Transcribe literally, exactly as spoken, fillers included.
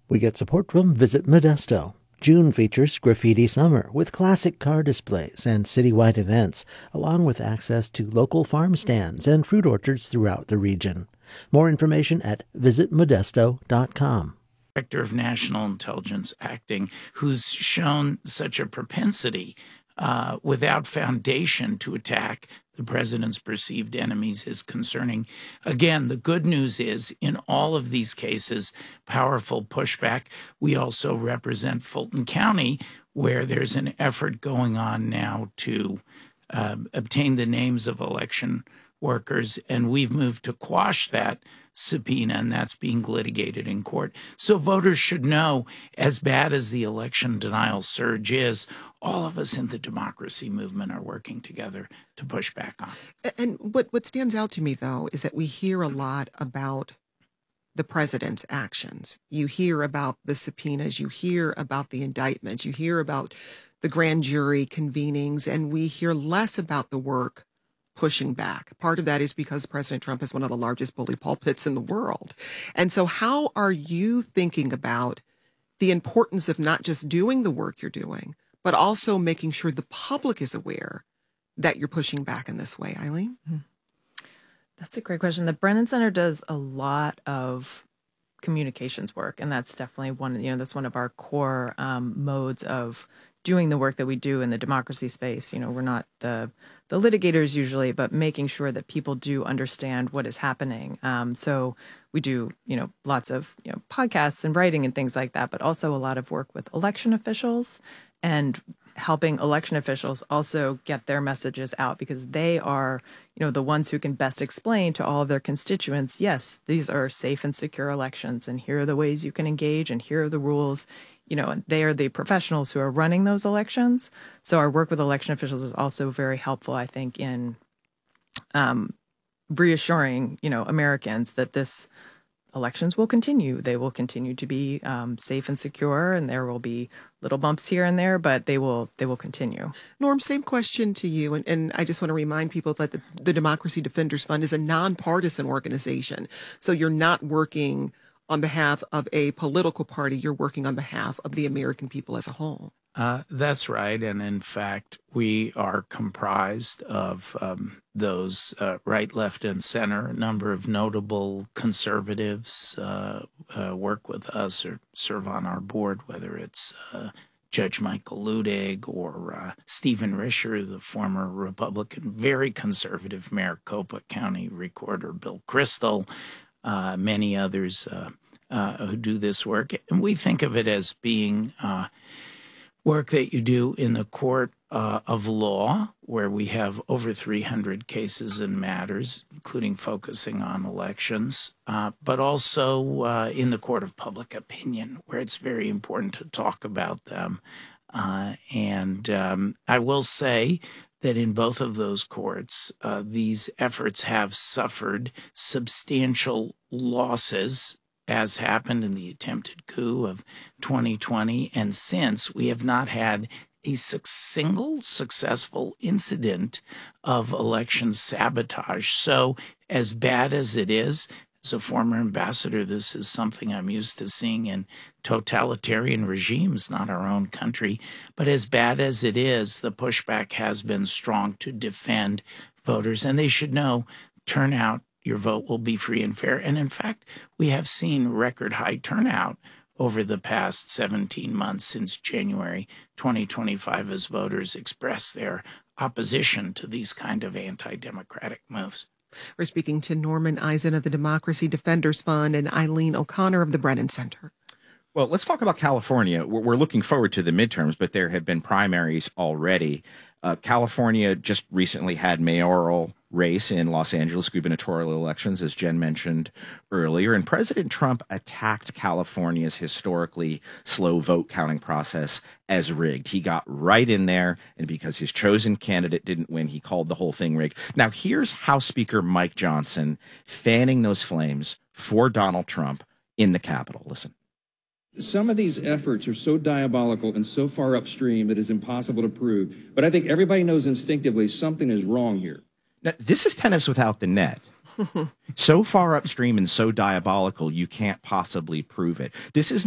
We get support from Visit Modesto. June features Graffiti Summer with classic car displays and citywide events, along with access to local farm stands and fruit orchards throughout the region. More information at visit modesto dot com. Director of National Intelligence acting, who's shown such a propensity uh, without foundation to attack the president's perceived enemies is concerning. Again, the good news is in all of these cases, powerful pushback. We also represent Fulton County, where there's an effort going on now to uh, obtain the names of election workers, and we've moved to quash that subpoena, and that's being litigated in court. So voters should know, as bad as the election denial surge is, all of us in the democracy movement are working together to push back on it. And what, what stands out to me, though, is that we hear a lot about the president's actions. You hear about the subpoenas, you hear about the indictments, you hear about the grand jury convenings, and we hear less about the work pushing back. Part of that is because President Trump is one of the largest bully pulpits in the world. And so how are you thinking about the importance of not just doing the work you're doing, but also making sure the public is aware that you're pushing back in this way, Eileen? That's a great question. The Brennan Center does a lot of communications work, and that's definitely one, you know, that's one of our core um, modes of doing the work that we do in the democracy space. You know, we're not the the litigators usually, but making sure that people do understand what is happening. Um, so we do, you know, lots of, you know, podcasts and writing and things like that, but also a lot of work with election officials and helping election officials also get their messages out, because they are, you know, the ones who can best explain to all of their constituents, yes, these are safe and secure elections, and here are the ways you can engage, and here are the rules. You know, and they are the professionals who are running those elections. So our work with election officials is also very helpful, I think, in um, reassuring, you know, Americans that this elections will continue. They will continue to be um, safe and secure, and there will be little bumps here and there, but they will they will continue. Norm, same question to you. And, and I just want to remind people that the, the Democracy Defenders Fund is a nonpartisan organization. So you're not working on behalf of a political party, you're working on behalf of the American people as a whole. Uh, that's right. And in fact, we are comprised of um, those uh, right, left, and center. A number of notable conservatives uh, uh, work with us or serve on our board, whether it's uh, Judge Michael Ludig or uh, Stephen Risher, the former Republican, very conservative Maricopa County Recorder Bill Kristol, Uh, many others uh, uh, who do this work. And we think of it as being uh, work that you do in the court uh, of law, where we have over three hundred cases and matters, including focusing on elections, uh, but also uh, in the court of public opinion, where it's very important to talk about them. Uh, and um, I will say that in both of those courts, uh, these efforts have suffered substantial losses, as happened in the attempted coup of twenty twenty. And since, we have not had a su- single successful incident of election sabotage. So as bad as it is, as a former ambassador, this is something I'm used to seeing in totalitarian regimes, not our own country. But as bad as it is, the pushback has been strong to defend voters. And they should know turnout, your vote will be free and fair. And in fact, we have seen record high turnout over the past seventeen months since January twenty twenty-five as voters express their opposition to these kind of anti-democratic moves. We're speaking to Norman Eisen of the Democracy Defenders Fund and Eileen O'Connor of the Brennan Center. Well, let's talk about California. We're looking forward to the midterms, but there have been primaries already. Uh, California just recently had mayoral race in Los Angeles gubernatorial elections, as Jen mentioned earlier. And President Trump attacked California's historically slow vote counting process as rigged. He got right in there, and because his chosen candidate didn't win, he called the whole thing rigged. Now, here's House Speaker Mike Johnson fanning those flames for Donald Trump in the Capitol. Listen. Some of these efforts are so diabolical and so far upstream it is impossible to prove. But I think everybody knows instinctively something is wrong here. Now, this is tennis without the net. So far upstream and so diabolical, you can't possibly prove it. This is